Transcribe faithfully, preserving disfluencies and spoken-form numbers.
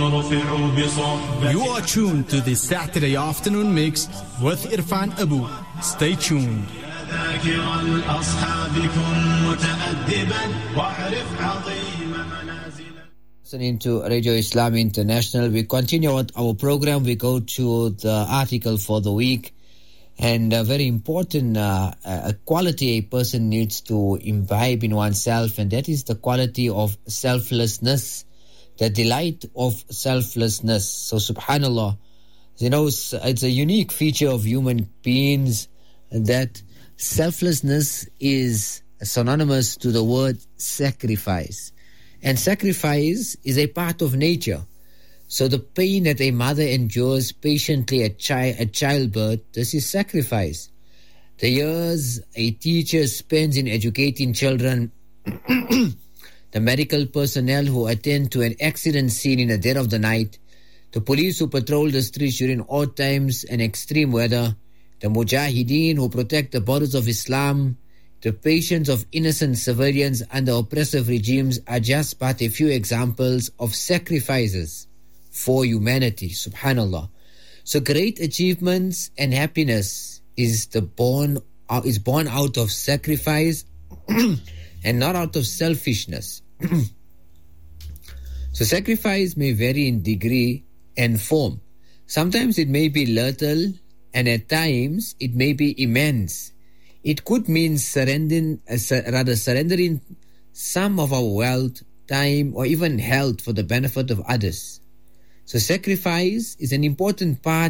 You are tuned to the Saturday afternoon mix with Irfan Abu. Stay tuned. Listening to Radio Islam International, we continue with our program. We go to the article for the week, and a very important uh, a quality a person needs to imbibe in oneself, and that is the quality of selflessness, the delight of selflessness. So subhanallah, you know, it's, it's a unique feature of human beings that selflessness is synonymous to the word sacrifice. And sacrifice is a part of nature. So the pain that a mother endures patiently at, chi- at childbirth, this is sacrifice. The years a teacher spends in educating children, the medical personnel who attend to an accident scene in the dead of the night, the police who patrol the streets during odd times and extreme weather, the mujahideen who protect the borders of Islam, the patience of innocent civilians under oppressive regimes are just but a few examples of sacrifices for humanity, subhanallah. So great achievements and happiness is the born uh, is born out of sacrifice and not out of selfishness. So sacrifice may vary in degree and form. Sometimes it may be little, and at times it may be immense. It could mean surrendering, uh, rather surrendering some of our wealth, time, or even health for the benefit of others. So sacrifice is an important part